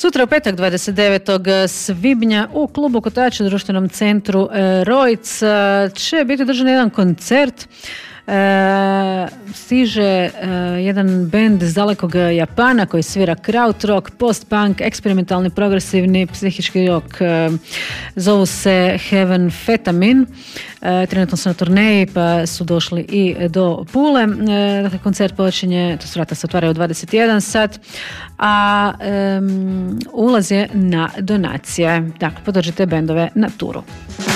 Sutra u petak 29. svibnja u klubu Kotač u društvenom centru Rojc će biti održan jedan koncert. Stiže jedan bend iz dalekog Japana koji svira krautrock, post-punk, eksperimentalni, progresivni, psihički rock. Zovu se Heaven Fetamin. Trenutno su na turneji pa su došli i do Pule. Dakle, koncert počinje, to vrata se otvaraju u 21 sat, a ulaz je na donacije. Dakle, podržite bendove na turu.